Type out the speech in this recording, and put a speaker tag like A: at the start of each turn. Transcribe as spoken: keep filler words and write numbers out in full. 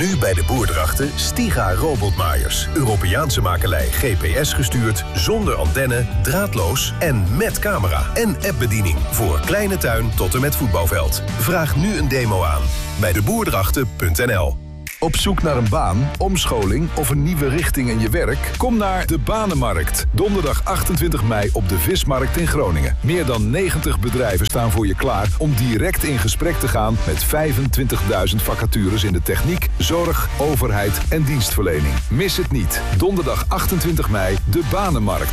A: Nu bij de Boerdrachten Stiga robotmaaiers. Europeaanse makelij G P S gestuurd, zonder antenne, draadloos en met camera. En appbediening voor kleine tuin tot en met voetbalveld. Vraag nu een demo aan bij de boerdrachten punt n l.
B: Op zoek naar een baan, omscholing of een nieuwe richting in je werk? Kom naar de Banenmarkt. Donderdag achtentwintig mei op de Vismarkt in Groningen. Meer dan negentig bedrijven staan voor je klaar om direct in gesprek te gaan met vijfentwintigduizend vacatures in de techniek, zorg, overheid en dienstverlening. Mis het niet. Donderdag achtentwintig mei, de Banenmarkt.